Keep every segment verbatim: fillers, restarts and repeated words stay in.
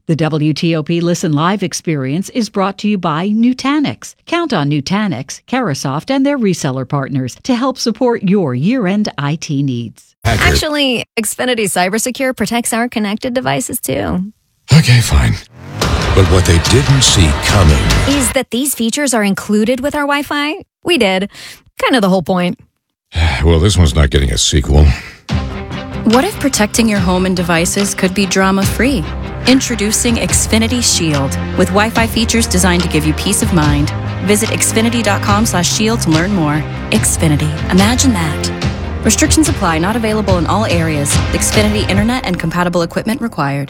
The W T O P Listen Live experience is brought to you by Nutanix. Count on Nutanix, Carahsoft, and their reseller partners to help support your year-end I T needs. Actually, Xfinity Cybersecure protects our connected devices too. Okay, fine. But what they didn't see coming is that these features are included with our Wi-Fi. We did. Kind of the whole point. Well, this one's not getting a sequel. What if protecting your home and devices could be drama-free? Introducing Xfinity Shield with Wi-Fi features designed to give you peace of mind. Visit xfinity.com slash shield to learn more. Xfinity. Imagine that. Restrictions apply. Not available in all areas. Xfinity Internet and compatible equipment required.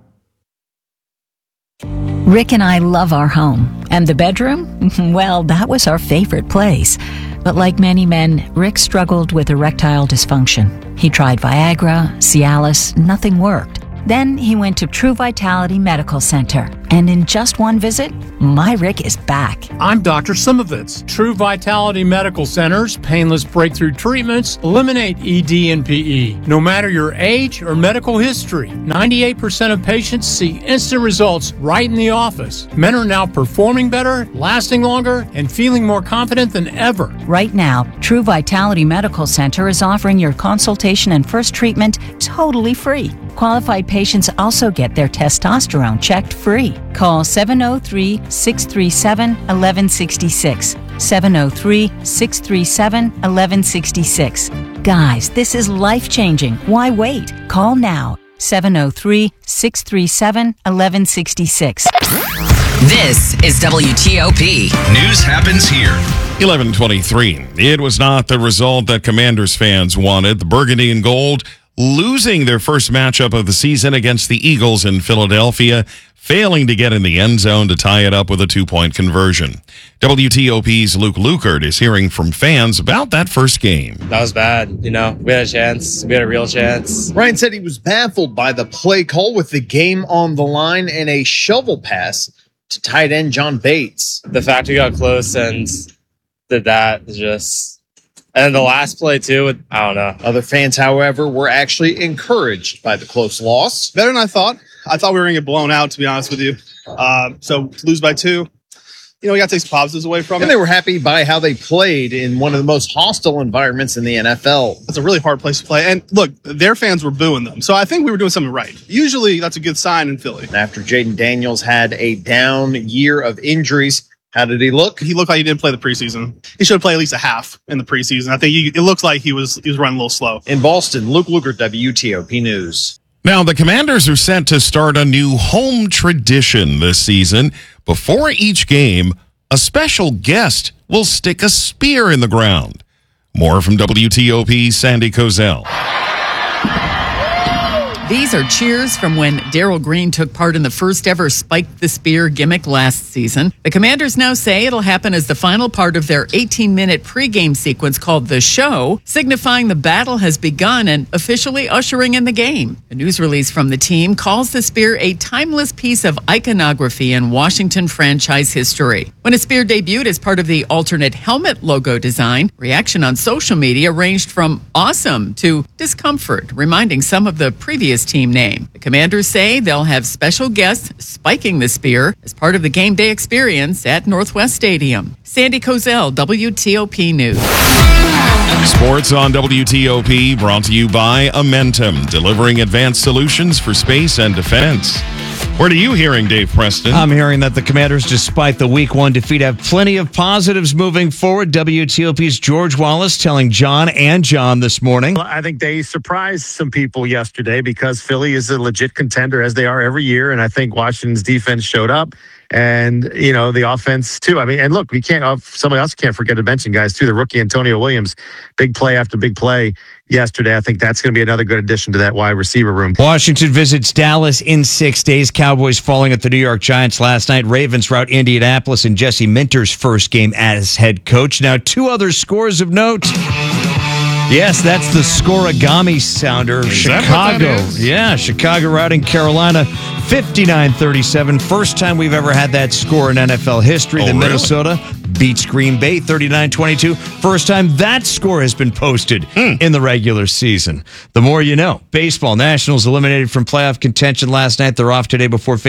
Rick and I love our home. And the bedroom? Well, that was our favorite place. But like many men, Rick struggled with erectile dysfunction. He tried Viagra, Cialis, nothing worked. Then he went to True Vitality Medical Center. And in just one visit, my Rick is back. I'm Doctor Simovitz. True Vitality Medical Center's painless breakthrough treatments eliminate E D and P E. No matter your age or medical history, ninety-eight percent of patients see instant results right in the office. Men are now performing better, lasting longer, and feeling more confident than ever. Right now, True Vitality Medical Center is offering your consultation and first treatment totally free. Qualified patients also get their testosterone checked free. Call seven oh three, six three seven, one one six six. seven oh three, six three seven, one one six six. Guys, this is life-changing. Why wait? Call now. seven oh three, six three seven, one one six six. This is W T O P. News happens here. eleven twenty-three. It was not the result that Commanders fans wanted. The Burgundy and Gold losing their first matchup of the season against the Eagles in Philadelphia, failing to get in the end zone to tie it up with a two-point conversion. W T O P's Luke Lukert is hearing from fans about that first game. That was bad. You know, we had a chance. We had a real chance. Ryan said he was baffled by the play call with the game on the line and a shovel pass to tight end John Bates. The fact we got close and did that is just... And the last play, too, I don't know. Other fans, however, were actually encouraged by the close loss. Better than I thought. I thought we were going to get blown out, to be honest with you. Uh, so to lose by two, you know, we got to take some positives away from and it. And they were happy by how they played in one of the most hostile environments in the N F L. It's a really hard place to play. And look, their fans were booing them. So I think we were doing something right. Usually that's a good sign in Philly. And after Jaden Daniels had a down year of injuries, how did he look? He looked like he didn't play the preseason. He should have played at least a half in the preseason. I think he, it looks like he was he was running a little slow. In Boston, Luke Lukert, W T O P News. Now, the Commanders are set to start a new home tradition this season. Before each game, a special guest will stick a spear in the ground. More from W T O P's Sandy Kozel. These are cheers from when Darrell Green took part in the first ever Spike the Spear gimmick last season. The Commanders now say it'll happen as the final part of their eighteen-minute pregame sequence called The Show, signifying the battle has begun and officially ushering in the game. A news release from the team calls the spear a timeless piece of iconography in Washington franchise history. When a spear debuted as part of the alternate helmet logo design, reaction on social media ranged from awesome to discomfort, reminding some of the previous team name. The Commanders say they'll have special guests spiking the spear as part of the game day experience at Northwest Stadium. Sandy Kozel, W T O P News. Sports on W T O P brought to you by Amentum, delivering advanced solutions for space and defense. What are you hearing, Dave Preston? I'm hearing that the Commanders, despite the week one defeat, have plenty of positives moving forward. W T O P's George Wallace telling John and John this morning. Well, I think they surprised some people yesterday because Philly is a legit contender, as they are every year, and I think Washington's defense showed up. And, you know, the offense, too. I mean, and look, we can't, uh, somebody else can't forget to mention, guys, too, the rookie Antonio Williams, big play after big play yesterday. I think that's going to be another good addition to that wide receiver room. Washington visits Dallas in six days. Cowboys falling at the New York Giants last night. Ravens rout Indianapolis in Jesse Minter's first game as head coach. Now, two other scores of note. Yes, that's the Scorigami sounder. Is Chicago. Yeah, Chicago routing Carolina fifty-nine thirty-seven. First time we've ever had that score in N F L history. Oh, then really? Minnesota beats Green Bay thirty-nine twenty-two. First time that score has been posted mm. in the regular season. The more you know. Baseball. Nationals eliminated from playoff contention last night. They're off today before